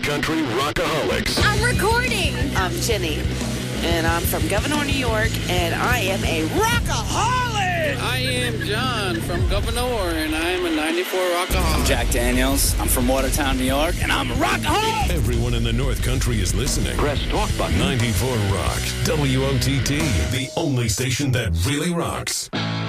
Country Rockaholics. I'm recording. I'm Jenny, and I'm from Governor, New York, and I am a rockaholic! I am John from Governor, and I'm a 94 rockaholic. I'm Jack Daniels. I'm from Watertown, New York, and I'm a rockaholic! Everyone in the North Country is listening. Press talk button. 94 Rock. WOTT, the only station that really rocks.